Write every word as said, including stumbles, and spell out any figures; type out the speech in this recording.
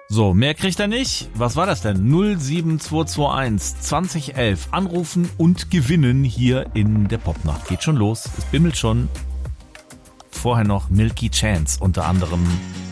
So, mehr kriegt er nicht. Was war das denn? null sieben zwei zwei eins zwanzig elf. Anrufen und gewinnen hier in der Popnacht. Geht schon los. Es bimmelt schon. Vorher noch Milky Chance unter anderem.